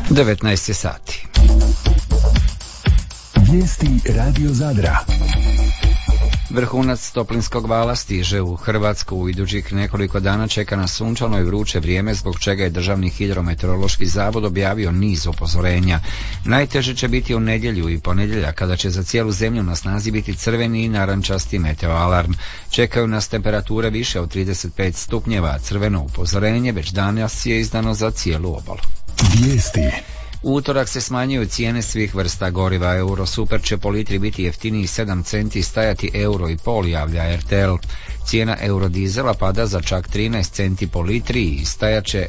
19 sati. Vijesti Radio Zadra. Vrhunac toplinskog vala stiže u Hrvatsku. U idućih nekoliko dana čeka nas sunčano i vruće vrijeme, zbog čega je Državni hidrometeorološki zavod objavio niz upozorenja. Najteže će biti u nedjelju i ponedjeljak, kada će za cijelu zemlju na snazi biti crveni i narančasti meteoalarm. Čekaju nas temperature više od 35 stupnjeva. Crveno upozorenje već danas je izdano za cijelu obalu. Vijesti. U utorak se smanjuju cijene svih vrsta goriva. Euro Super će po litri biti jeftiniji 7 centi, stajati €1,5, javlja RTL. Cijena eurodizela pada za čak 13 centi po litri i stajat će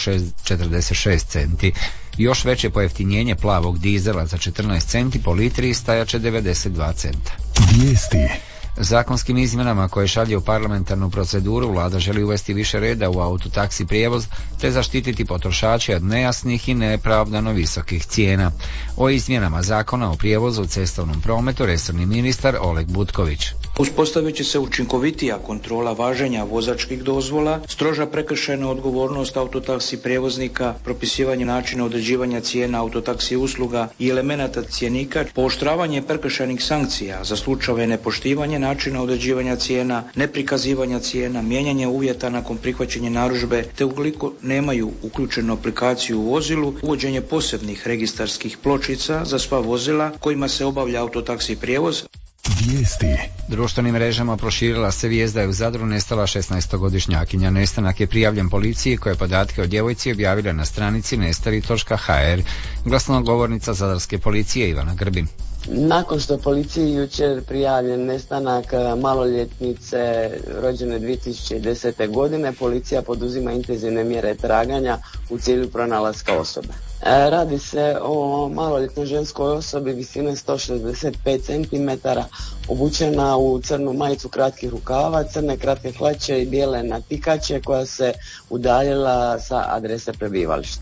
€6,46 centi. Još veće pojeftinjenje plavog dizela za 14 centi po litri i stajat će 92 centa. Vijesti. Zakonskim izmjenama koje šalje u parlamentarnu proceduru Vlada želi uvesti više reda u autotaksi prijevoz te zaštititi potrošače od nejasnih i neopravdano visokih cijena. O izmjenama Zakona o prijevozu u cestovnom prometu resorni ministar Oleg Butković. Uspostavit će se učinkovitija kontrola važenja vozačkih dozvola, stroža prekršajna odgovornost autotaksi prijevoznika, propisivanje načina određivanja cijena autotaksi usluga i elemenata cjenika, pooštravanje prekršajnih sankcija za slučajeve nepoštivanja načina određivanja cijena, neprikazivanja cijena, mijenjanje uvjeta nakon prihvaćanja narudžbe, te ukoliko nemaju uključenu aplikaciju u vozilu, uvođenje posebnih registarskih pločica za sva vozila kojima se obavlja autotaksi prijevoz. Vijesti. Društvenim mrežama proširila se vijest da je u Zadru nestala 16-godišnjakinja. Nestanak je prijavljen policiji, koja je podatke o djevojci objavila na stranici nestali.hr. Glasnogovornica Zadarske policije Ivana Grbin. Nakon što je policiji jučer prijavljen nestanak maloljetnice rođene 2010. godine, policija poduzima intenzivne mjere traganja u cilju pronalaska osobe. Radi se o maloljetnoj ženskoj osobi visine 165 cm, obučena u crnu majicu kratkih rukava, crne kratke hlače i bijele natikače, koja se udaljila sa adrese prebivališta.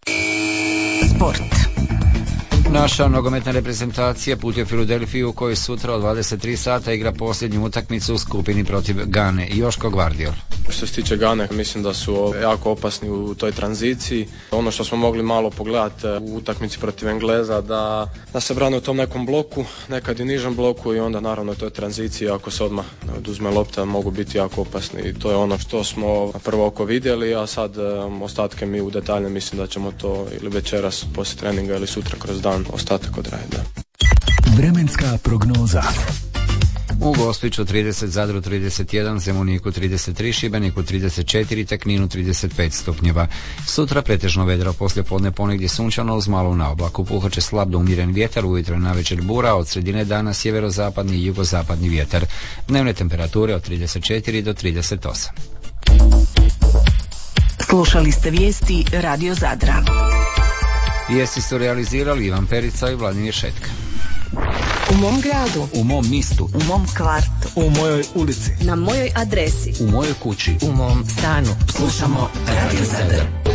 Sport. Naša nogometna reprezentacija putuje u Filadelfiju, u kojoj sutra od 23 sata igra posljednju utakmicu u skupini protiv Gane. Joško Gvardiol. Što se tiče Gane, mislim da su jako opasni u toj tranziciji. Ono što smo mogli malo pogledati u utakmici protiv Engleza, da se brane u tom nekom bloku, nekad i nižem bloku, i onda naravno u toj tranziciji, ako se odmah oduzme lopta, mogu biti jako opasni. I to je ono što smo prvo oko vidjeli, a sad ostatke mi u detalje mislim da ćemo to ili večeras poslije treninga ili sutra kroz dan ostatak odraditi. Vremenska prognoza. U Gospiću 30, Zadru 31, Zemuniku 33, Šibeniku 34, te Kninu 35 stupnjeva. Sutra pretežno vedro, poslije podne ponegdje sunčano uz malo na oblaku. Puhat će slab do umjeren vjetar, ujutro i navečer bura, od sredine dana sjeverozapadni i jugozapadni vjetar. Dnevne temperature od 34 do 38. Slušali ste vijesti Radio Zadra. Vijesti su realizirali Ivan Perica i Vladimir Šetka. U mom gradu, U mom mistu, u mom kvartu, U mojoj ulici. na mojoj adresi, u mojoj kući, u mom stanu. Slušamo Radio Zadar.